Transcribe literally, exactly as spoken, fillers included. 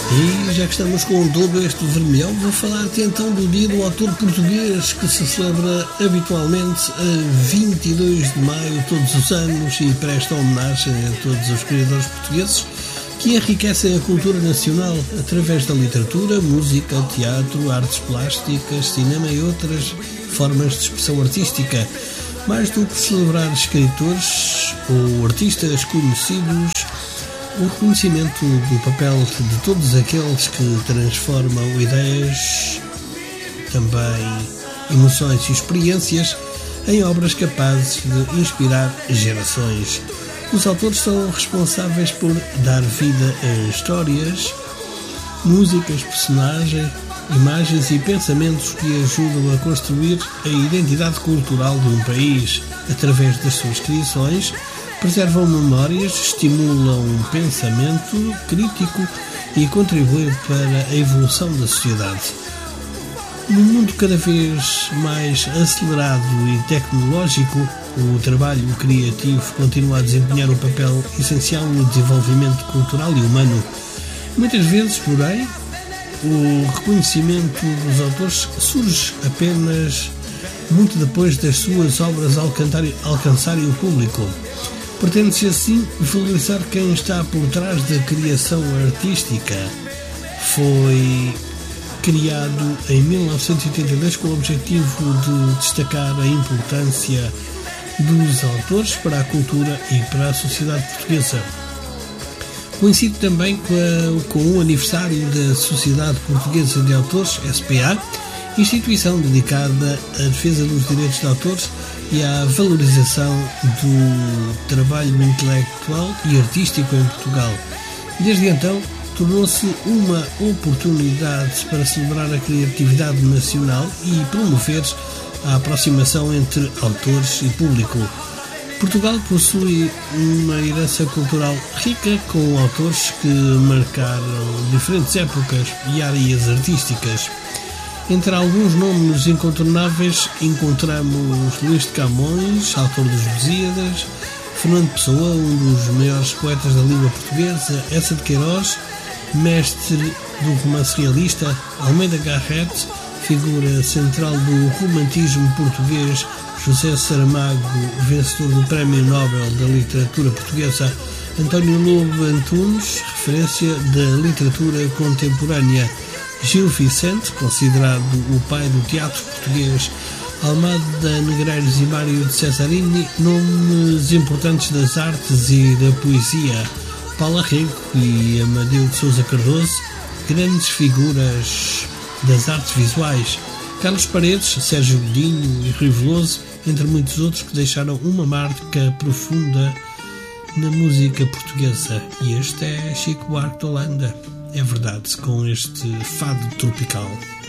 E já que estamos com todo este vermelhão, vou falar-te então do Dia do Autor Português, que se celebra habitualmente a vinte e dois de maio todos os anos e presta homenagem a todos os criadores portugueses que enriquecem a cultura nacional através da literatura, música, teatro, artes plásticas, cinema e outras formas de expressão artística. Mais do que celebrar escritores ou artistas conhecidos, o reconhecimento do papel de todos aqueles que transformam ideias, também emoções e experiências em obras capazes de inspirar gerações. Os autores são responsáveis por dar vida a histórias, músicas, personagens, imagens e pensamentos que ajudam a construir a identidade cultural de um país através das suas criações. Preservam memórias, estimulam um pensamento crítico e contribuem para a evolução da sociedade. Num mundo cada vez mais acelerado e tecnológico, o trabalho criativo continua a desempenhar um papel essencial no desenvolvimento cultural e humano. Muitas vezes, porém, o reconhecimento dos autores surge apenas muito depois das suas obras alcançarem o público. Pretende-se assim valorizar quem está por trás da criação artística. Foi criado em mil novecentos e oitenta e dois com o objetivo de destacar a importância dos autores para a cultura e para a sociedade portuguesa. Coincide também com, a, com o aniversário da Sociedade Portuguesa de Autores, S P A, instituição dedicada à defesa dos direitos de autores e à valorização do trabalho intelectual e artístico em Portugal. Desde então, tornou-se uma oportunidade para celebrar a criatividade nacional e promover a aproximação entre autores e público. Portugal possui uma herança cultural rica, com autores que marcaram diferentes épocas e áreas artísticas. Entre alguns nomes incontornáveis encontramos Luís de Camões, autor dos Lusíadas, Fernando Pessoa, um dos maiores poetas da língua portuguesa, Eça de Queiroz, mestre do romance realista, Almeida Garrett, figura central do romantismo português, José Saramago, vencedor do Prémio Nobel da Literatura Portuguesa, António Lobo Antunes, referência da literatura contemporânea, Gil Vicente, considerado o pai do teatro português, Almada Negreiros e Mário de Cesarini, nomes importantes das artes e da poesia, Paula Rego e Amadeu de Sousa Cardoso, grandes figuras das artes visuais, Carlos Paredes, Sérgio Godinho e Rui Veloso, entre muitos outros que deixaram uma marca profunda na música portuguesa. E este é Chico Buarque de Holanda. É verdade, com este fado tropical.